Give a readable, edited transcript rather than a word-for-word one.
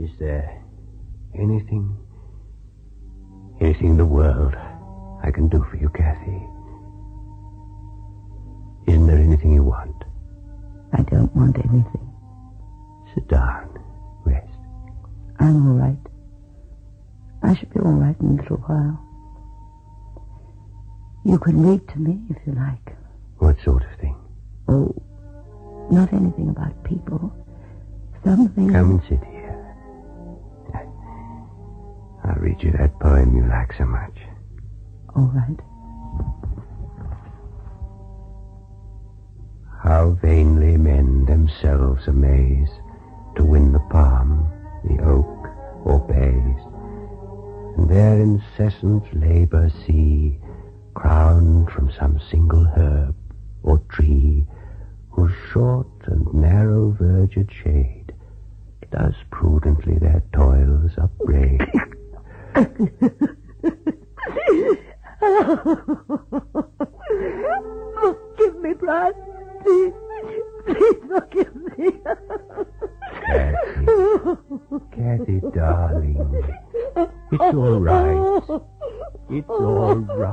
Is there anything in the world I can do for you, Kathy? Isn't there anything you want? I don't want anything. Sit down. Rest. I'm all right. I should be all right in a little while. You can read to me if you like. What sort of thing? Oh, not anything about people. Something... Come and sit here. I'll read you that poem you like so much. All right. How vainly men themselves amaze to win the palm, the oak, or bays, and their incessant labor see, crowned from some single herb or tree, whose short and narrow verged shade does prudently their toils upbraid. Forgive me, Brian. Please forgive me. Kathy, darling, it's all right. It's all right.